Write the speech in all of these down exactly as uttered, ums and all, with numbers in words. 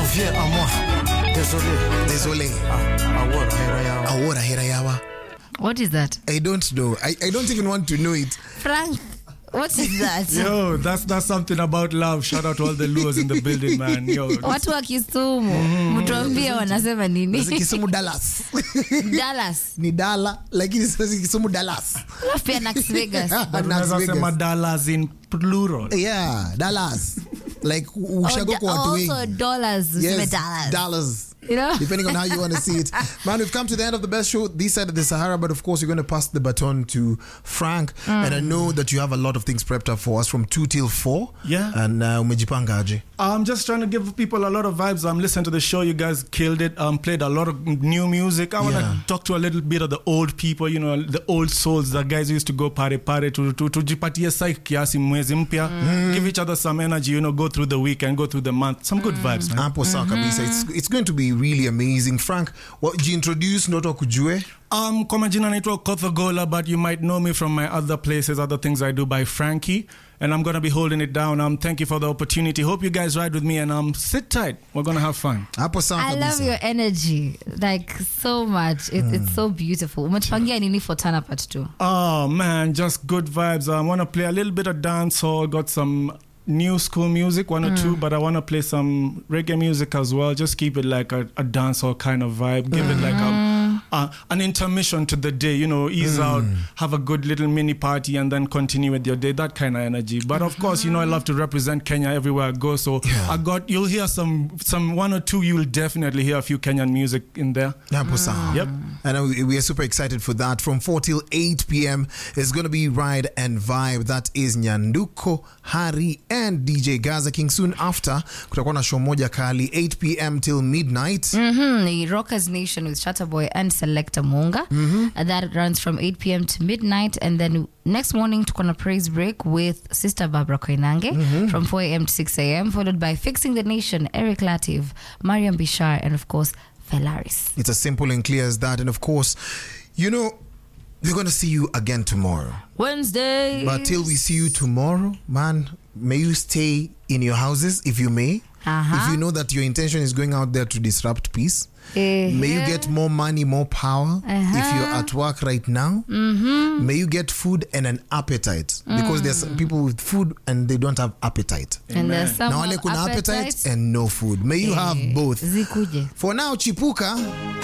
T'en viens à moi. Désolé. Désolé. Ah, Awora Hirayawa. Awora Hirayawa. What is that? I don't know. I, I don't even want to know it. Frank, what is that? Yo, that's that's something about love. Shout out to all the Luos in the building, man. Yo. Watu wa Kisumu. Mtuambie wanasema nini? Kisumu Dallas. Dallas. Ni Dala, lakini sasa Kisumu Dallas. Alafu pia Las Vegas. Unaweza sema Dallas in plural. Yeah, Dallas. Like ushago kwa watu wengi. Also dollars. Yes, Dallas. dollars. You know? Depending on how you want to see it. Man, we've come to the end of the best show this side of the Sahara, but of course, we're going to pass the baton to Frank. Mm. And I know that you have a lot of things prepped up for us from two till four. Yeah. And uh, umejipanga aje? I'm just trying to give people a lot of vibes. I'm listening to the show. You guys killed it. Um, played a lot of new music. I want to Yeah. talk to a little bit of the old people, you know, the old souls, the guys who used to go party party to to to jipatia psych kiasi mwezi mpya. Give each other some energy, you know, go through the weekend, go through the month. Some good vibes, man. Hapo sawa kabisa. It's, it's going to be really amazing. Frank, what you introduce ndo watu kujue? Um, kwa majina naitwa Kothogola, but you might know me from my other places, other things I do by Frankie. And I'm going to be holding it down. Um, thank you for the opportunity. Hope you guys ride with me and um, sit tight. We're going to have fun. Hapo sawa I kabisa. love your energy, like so much. It, mm. It's so beautiful. Umetupangia nini for Tana Part two? Oh man, just good vibes. I want to play a little bit of dancehall. Got some new school music, one or mm. two, but I want to play some reggae music as well. Just keep it like a, a dancehall kind of vibe. Give mm. it like a, a an intermission to the day. You know, ease mm. out, have a good little mini party, and then continue with your day. That kind of energy. But of course, you know, I love to represent Kenya everywhere I go. So yeah. I got you'll hear some some one or two. You will definitely hear a few Kenyan music in there. Hapo sawa. Yep. And we, we are super excited for that. From four till eight p.m. it's going to be Ride and Vibe. That is Nyanduko, Hari, and D J Gaza King. Soon after, kutakuwa na show moja kali, eight p.m. till midnight. Mm-hmm. The Rockers Nation with Chatterboy and Selector Munga. Mm-hmm. Uh, that runs from eight p.m. to midnight. And then next morning, tuko na praise break with Sister Barbara Koinange mm-hmm. from four a.m. to six a.m. Followed by Fixing the Nation, Eric Lativ, Mariam Bishar, and of course, Felaris. It's as simple and clear as that. And of course, you know, we're going to see you again tomorrow. Wednesday. But till we see you tomorrow, man, may you stay in your houses if you may. Uh-huh. If you know that your intention is going out there to disrupt peace, uh-huh. may you get more money, more power. Uh-huh. If you're at work right now, Mm-hmm. may you get food and an appetite. Mm. Because there's some people with food and they don't have appetite. And there's some Na wale kuna appetite, appetite and no food. May you have both. Zikuje. For now, Chipuka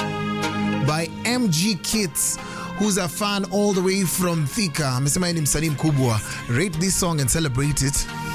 by M G Kits, who's a fan all the way from Thika. Amesema yeye ni msanii mkubwa. Rate this song and celebrate it.